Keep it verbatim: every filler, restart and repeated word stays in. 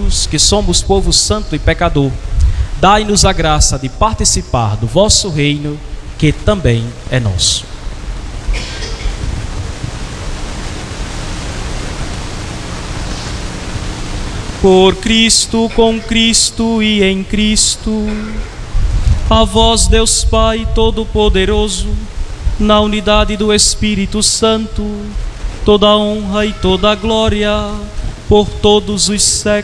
redimidos, que somos povo santo e pecador, dai-nos a graça de participar do vosso reino, que também é nosso. Por Cristo, com Cristo e em Cristo, a vós, Deus Pai Todo-Poderoso, na unidade do Espírito Santo, toda a honra e toda a glória, por todos os séculos.